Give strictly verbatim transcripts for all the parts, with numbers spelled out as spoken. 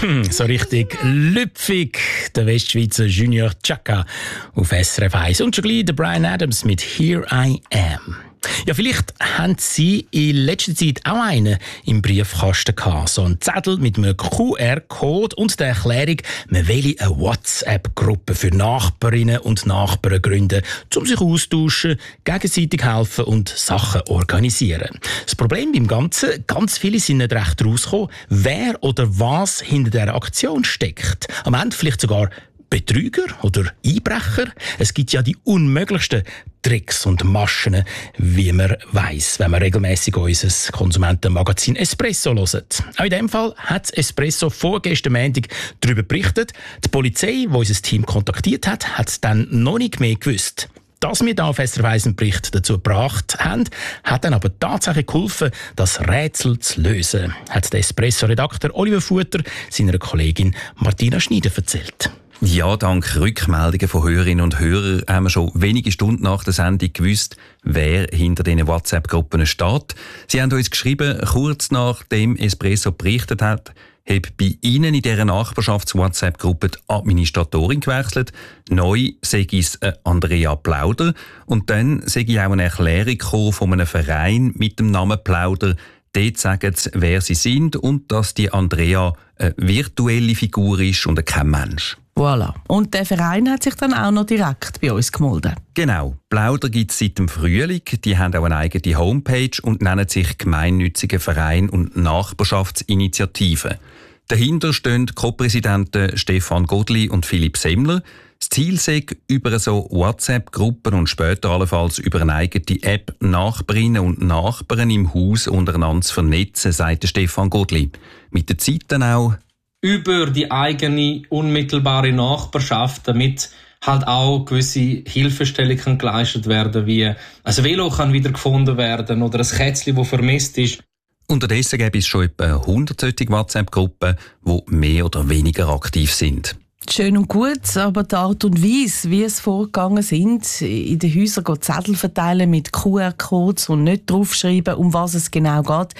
So richtig lüpfig, der Westschweizer Junior Chaka auf S R F eins. Und schon gleich der Bryan Adams mit «Here I Am». Ja, vielleicht haben Sie in letzter Zeit auch einen im Briefkasten gehabt. So einen Zettel mit einem Q R-Code und der Erklärung, man will eine WhatsApp-Gruppe für Nachbarinnen und Nachbarn gründen, um sich austauschen, gegenseitig helfen und Sachen organisieren. Das Problem beim Ganzen, ganz viele sind nicht recht rausgekommen, wer oder was hinter dieser Aktion steckt. Am Ende vielleicht sogar Betrüger oder Einbrecher. Es gibt ja die unmöglichsten Tricks und Maschen, wie man weiss, wenn man regelmäßig unser Konsumentenmagazin Espresso hört. Auch in diesem Fall hat Espresso vorgestern Montag darüber berichtet. Die Polizei, die unser Team kontaktiert hat, hat dann noch nicht mehr gewusst. Dass wir da auf S R F eins einen Bericht dazu gebracht haben, hat dann aber tatsächlich geholfen, das Rätsel zu lösen, hat der Espresso-Redakteur Oliver Futter seiner Kollegin Martina Schneider erzählt. Ja, dank Rückmeldungen von Hörerinnen und Hörern haben wir schon wenige Stunden nach der Sendung gewusst, wer hinter diesen WhatsApp-Gruppen steht. Sie haben uns geschrieben, kurz nachdem Espresso berichtet hat, hat bei Ihnen in dieser Nachbarschafts-WhatsApp-Gruppe die Administratorin gewechselt. Neu sei es Andrea Plauder. Und dann sei auch eine Erklärung gekommen von einem Verein mit dem Namen Plauder. Dort sagen sie, wer sie sind und dass die Andrea eine virtuelle Figur ist und kein Mensch. Voilà. Und der Verein hat sich dann auch noch direkt bei uns gemeldet. Genau. Plauder gibt es seit dem Frühling. Die haben auch eine eigene Homepage und nennen sich Gemeinnütziger Verein und Nachbarschaftsinitiative. Dahinter stehen Co-Präsidenten Stefan Godli und Philipp Semmler. Das Ziel sei, über so WhatsApp-Gruppen und später allenfalls über eine eigene App Nachbarinnen und Nachbarn im Haus untereinander zu vernetzen, sagt Stefan Godli. Mit der Zeit dann auch über die eigene unmittelbare Nachbarschaft, damit halt auch gewisse Hilfestellungen geleistet werden, wie ein Velo kann wieder gefunden werden oder ein Kätzchen, das vermisst ist. Unterdessen gibt es schon etwa hundert solche WhatsApp-Gruppen, die mehr oder weniger aktiv sind. Schön und gut, aber die Art und Weise, wie es vorgegangen sind, in den Häusern Zettel verteilen mit Q R-Codes und nicht draufschreiben, um was es genau geht,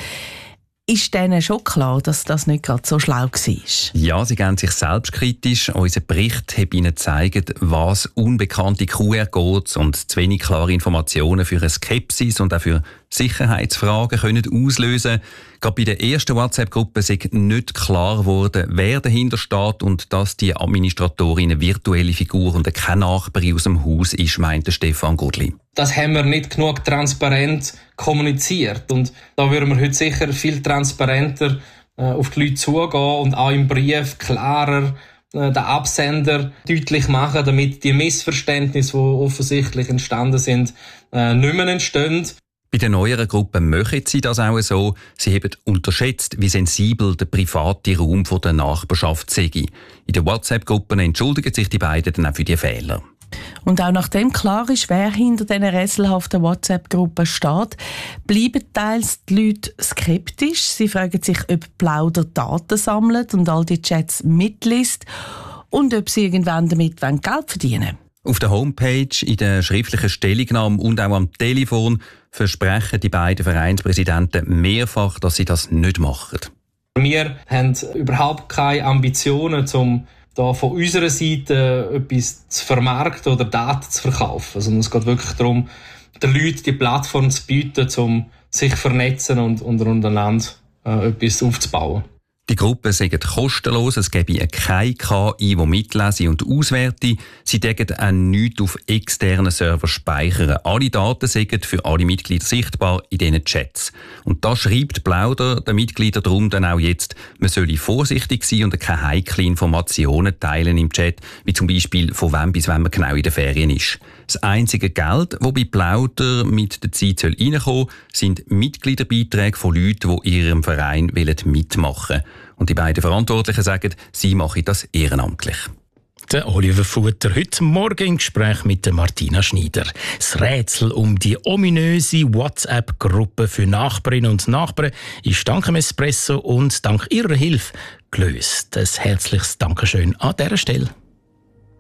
ist denen schon klar, dass das nicht gerade so schlau war? Ja, sie geben sich selbstkritisch. Unser Bericht hat ihnen gezeigt, was unbekannte Q R-Codes und zu wenig klare Informationen für eine Skepsis und auch für Sicherheitsfragen können auslösen. Gerade bei der ersten WhatsApp-Gruppe ist nicht klar geworden, wer dahinter steht und dass die Administratorin eine virtuelle Figur und keine Nachbarin aus dem Haus ist, meinte Stefan Godli. Das haben wir nicht genug transparent kommuniziert. Und da würden wir heute sicher viel transparenter äh, auf die Leute zugehen und auch im Brief klarer äh, den Absender deutlich machen, damit die Missverständnisse, die offensichtlich entstanden sind, äh, nicht mehr entstehen. Bei den neueren Gruppen machen sie das auch so. Sie haben unterschätzt, wie sensibel der private Raum der Nachbarschaft sei. In den WhatsApp-Gruppen entschuldigen sich die beiden dann auch für die Fehler. Und auch nachdem klar ist, wer hinter diesen rätselhaften WhatsApp-Gruppen steht, bleiben teils die Leute skeptisch. Sie fragen sich, ob Plauder Daten sammelt und all die Chats mitliest und ob sie irgendwann damit Geld verdienen wollen. Auf der Homepage, in der schriftlichen Stellungnahme und auch am Telefon versprechen die beiden Vereinspräsidenten mehrfach, dass sie das nicht machen. Wir haben überhaupt keine Ambitionen, um da von unserer Seite etwas zu vermarkten oder Daten zu verkaufen. Also es geht wirklich darum, den Leuten die Plattform zu bieten, um sich zu vernetzen und untereinander äh, etwas aufzubauen. Die Gruppen sind kostenlos, es gäbe keine K I, die mitlese und auswerte. Sie dürfen auch nichts auf externen Servern speichern. Alle Daten sind für alle Mitglieder sichtbar in diesen Chats. Und da schreibt Plauder den Mitgliedern darum dann auch jetzt, man solle vorsichtig sein und keine heiklen Informationen teilen im Chat, wie zum Beispiel von wem bis wann man genau in den Ferien ist. Das einzige Geld, das bei Plauder mit der Zeit reinkommen soll, sind Mitgliederbeiträge von Leuten, die in ihrem Verein mitmachen wollen. Und die beiden Verantwortlichen sagen, sie machen das ehrenamtlich. Der Oliver Futter heute Morgen im Gespräch mit der Martina Schneider. Das Rätsel um die ominöse WhatsApp-Gruppe für Nachbarinnen und Nachbarn ist dank dem Espresso und dank ihrer Hilfe gelöst. Ein herzliches Dankeschön an dieser Stelle.